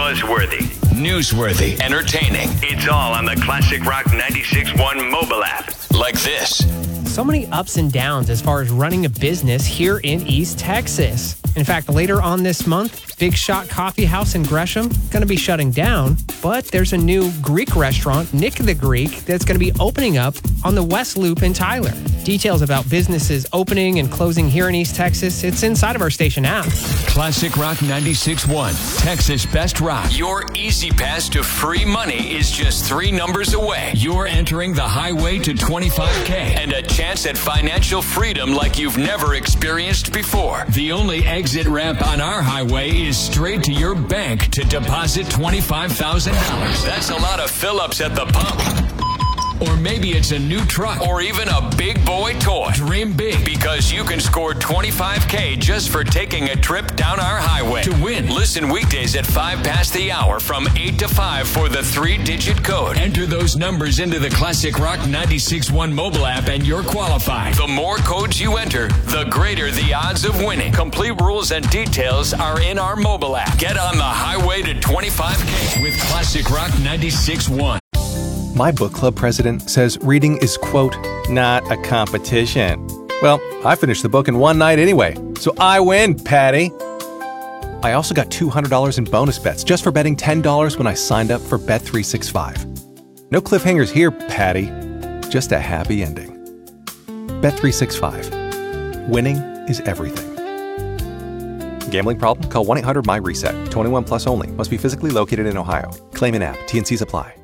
Buzzworthy, Newsworthy. entertaining. It's all on the Classic Rock 96.1 mobile app. Like this. So many ups and downs as far as running a business here in East Texas. In fact, later on this month, Big Shot Coffee House in Gresham going to be shutting down, but there's a new Greek restaurant, Nick the Greek, that's going to be opening up on the West Loop in Tyler. Details about businesses opening and closing here in East Texas, it's inside of our station app. Classic Rock 96.1. Texas Best Rock. Your easy pass to free money is just 3 numbers away. You're entering the highway to 25K and a chance at financial freedom like you've never experienced before. The only exit ramp on our highway is straight to your bank to deposit $25,000. That's a lot of fill-ups at the pump. Or maybe it's a new truck. Or even a big boy toy. Dream big, because you can score $25K just for taking a trip down our highway. To win, listen weekdays at 5 past the hour from 8 to 5 for the 3-digit code. Enter those numbers into the Classic Rock 96.1 mobile app and you're qualified. The more codes you enter, the greater the odds of winning. Complete rules and details are in our mobile app. Get on the highway to 25K with Classic Rock 96.1. My book club president says reading is, quote, not a competition. Well, I finished the book in one night anyway, so I win, Patty. I also got $200 in bonus bets just for betting $10 when I signed up for Bet365. No cliffhangers here, Patty. Just a happy ending. Bet365. Winning is everything. Gambling problem? Call 1-800-MY-RESET. 21 plus only. Must be physically located in Ohio. Claim in app. T&Cs apply.